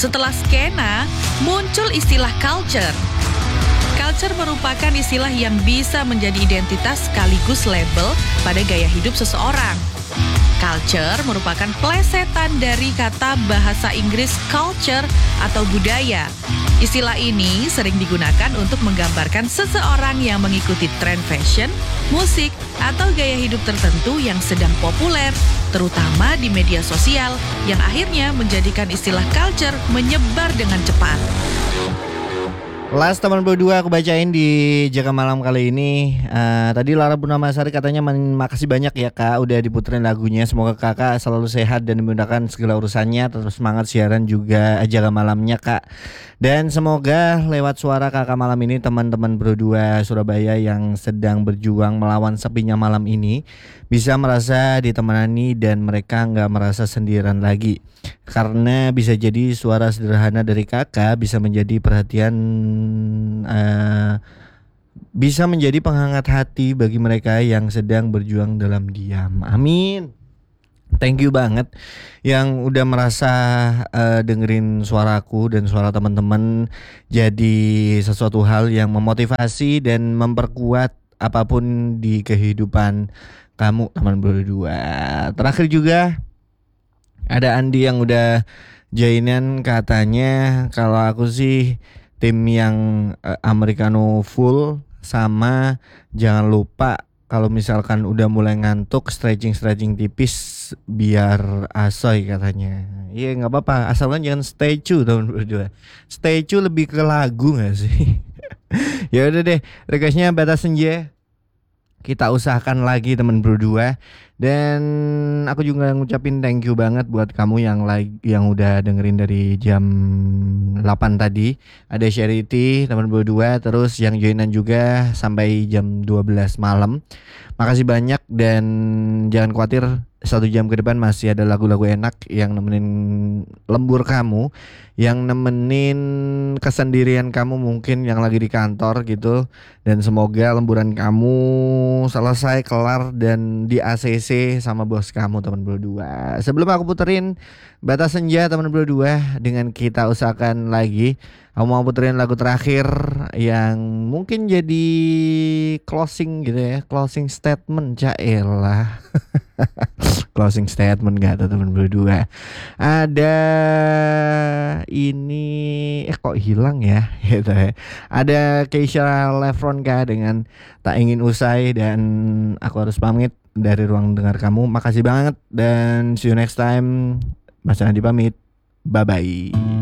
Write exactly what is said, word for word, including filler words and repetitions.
Setelah skena, muncul istilah culture. Culture merupakan istilah yang bisa menjadi identitas sekaligus label pada gaya hidup seseorang. Culture merupakan plesetan dari kata bahasa Inggris culture atau budaya. Istilah ini sering digunakan untuk menggambarkan seseorang yang mengikuti tren fashion, musik, atau gaya hidup tertentu yang sedang populer, terutama di media sosial, yang akhirnya menjadikan istilah culture menyebar dengan cepat. Last teman berdua aku bacain di Jaga Malam kali ini. uh, Tadi Lara Bunamasari katanya makasih banyak ya kak udah diputerin lagunya. Semoga kakak selalu sehat dan dimudahkan segala urusannya. Terus semangat siaran juga Jaga Malamnya kak. Dan semoga lewat suara kakak malam ini teman-teman berdua Surabaya yang sedang berjuang melawan sepinya malam ini bisa merasa ditemani dan mereka gak merasa sendirian lagi. Karena bisa jadi suara sederhana dari kakak bisa menjadi perhatian, uh, bisa menjadi penghangat hati bagi mereka yang sedang berjuang dalam diam. Amin. Thank you banget yang udah merasa uh, dengerin suaraku dan suara teman-teman jadi sesuatu hal yang memotivasi dan memperkuat apapun di kehidupan kamu teman berdua. Terakhir juga ada Andi yang udah joinan katanya kalau aku sih tim yang uh, Americano full sama jangan lupa kalau misalkan udah mulai ngantuk stretching-stretching tipis biar asoy katanya. Iya nggak apa-apa asalkan jangan stay true teman berdua. Stay true lebih ke lagu nggak sih? Ya udah deh requestnya Batas Senja. Kita usahakan lagi teman berdua. Dan aku juga ngucapin thank you banget buat kamu yang lagi yang udah dengerin dari jam delapan tadi. Ada Charity teman berdua, terus yang joinan juga sampai jam dua belas malam. Makasih banyak dan jangan khawatir, satu jam ke depan masih ada lagu-lagu enak yang nemenin lembur kamu, yang nemenin kesendirian kamu mungkin yang lagi di kantor gitu. Dan semoga lemburan kamu selesai kelar dan di A C C sama bos kamu teman berdua. Sebelum aku puterin Batas Senja teman berdua dengan Kita Usahakan lagi, aku mau puterin lagu terakhir yang mungkin jadi closing gitu ya, closing statement Caelah. Closing statement gak tuh teman berdua. Ada ini eh kok hilang ya gitu ya. Ada Keisha Lefronka dengan Tak Ingin Usai. Dan aku harus pamit dari ruang dengar kamu. Makasih banget dan see you next time. Mas Nadi pamit. Bye bye.